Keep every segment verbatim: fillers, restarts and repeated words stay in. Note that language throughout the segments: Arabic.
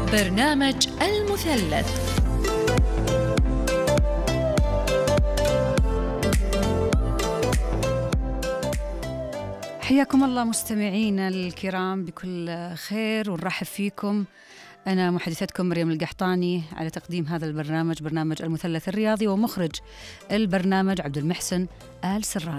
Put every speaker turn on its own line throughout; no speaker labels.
برنامج المثلث. حياكم الله مستمعينا الكرام بكل خير ونرحب فيكم. أنا محدثتكم مريم القحطاني على تقديم هذا البرنامج، برنامج المثلث الرياضي، ومخرج البرنامج عبد المحسن آل سران.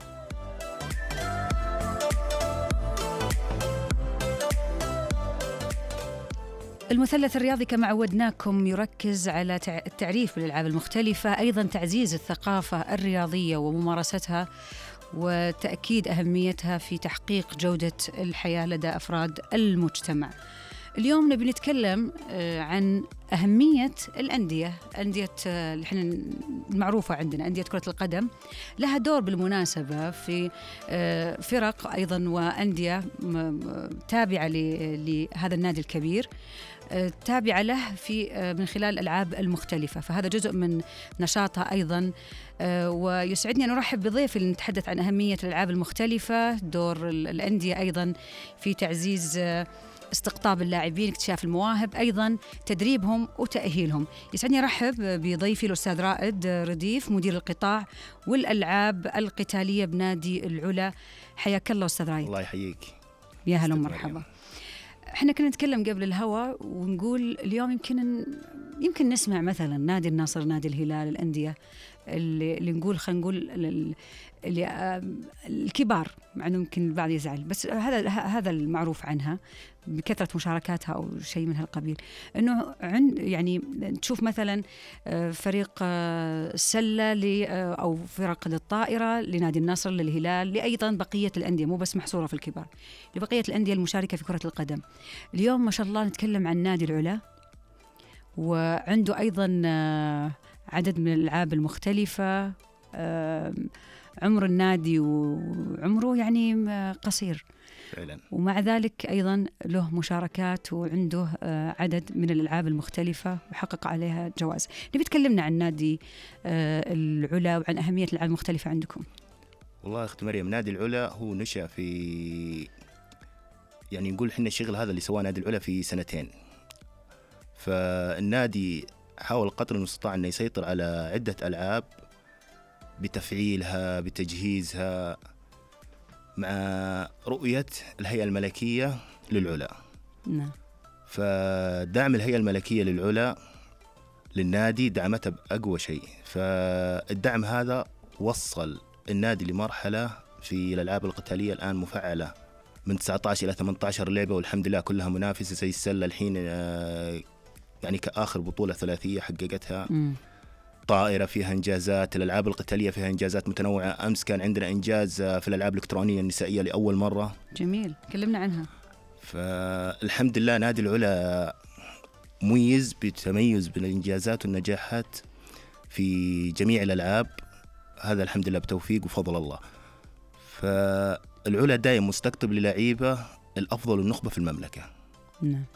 المثلث الرياضي كما عودناكم يركز على التعريف بالألعاب المختلفة، أيضا تعزيز الثقافة الرياضية وممارستها، وتأكيد أهميتها في تحقيق جودة الحياة لدى أفراد المجتمع. اليوم نبي نتكلم عن أهمية الأندية، أندية اللي احنا المعروفة عندنا أندية كرة القدم، لها دور بالمناسبة في فرق أيضا وأندية تابعة لهذا النادي الكبير، تابعة له في من خلال الألعاب المختلفة، فهذا جزء من نشاطها أيضا. ويسعدني أن أرحب بضيفي لنتحدث عن أهمية الألعاب المختلفة، دور الأندية أيضا في تعزيز استقطاب اللاعبين، اكتشاف المواهب، أيضا تدريبهم وتأهيلهم. يسعدني أرحب بضيفي الأستاذ رائد رديف، مدير القطاع والألعاب القتالية بنادي العلا. حياك الله أستاذ رائد.
الله يحييك.
يا هلا ومرحبا. احنا كنا نتكلم قبل الهوا ونقول اليوم يمكن يمكن نسمع مثلا نادي النصر، نادي الهلال، الأندية اللي, اللي نقول خلينا نقول اللي الكبار، مع انه يمكن البعض يزعل، بس هذا هذا المعروف عنها بكثرة مشاركاتها أو شيء من هالقبيل، إنه عند يعني تشوف مثلا فريق السلة أو فرق الطائرة لنادي النصر، للهلال، لأيضا بقية الأندية، مو بس محصورة في الكبار، لبقية الأندية المشاركة في كرة القدم. اليوم ما شاء الله نتكلم عن نادي العلا، وعنده أيضا عدد من الألعاب المختلفة. عمر النادي وعمره يعني قصير
فعلا،
ومع ذلك أيضا له مشاركات وعنده عدد من الألعاب المختلفة وحقق عليها جوائز. نبي تكلمنا عن نادي العلا وعن أهمية الألعاب المختلفة عندكم.
والله أخت مريم، نادي العلا هو نشأ في يعني نقول حنا الشغل هذا اللي سواه نادي العلا في سنتين. فالنادي حاول قدر المستطاع أنه يسيطر على عدة ألعاب بتفعيلها بتجهيزها مع رؤية الهيئة الملكية للعلا.
نعم.
فدعم الهيئة الملكية للعلا للنادي دعمته بأقوى شيء، فالدعم هذا وصل النادي لمرحلة في الألعاب القتالية الآن مفعلة من تسعة عشر إلى ثمانية عشر لعبة، والحمد لله كلها منافسة. زي السلة الحين يعني كآخر بطولة ثلاثية حققتها، م. طائرة فيها إنجازات، الألعاب القتالية فيها إنجازات متنوعة. أمس كان عندنا إنجاز في الألعاب الإلكترونية النسائية لأول مرة.
جميل، كلمنا عنها.
فالحمد لله نادي العلا مميز بتميز بالإنجازات والنجاحات في جميع الألعاب، هذا الحمد لله بتوفيق وفضل الله. فالعلا دائما مستقطب للاعيبة الأفضل والنخبة في المملكة.
نعم.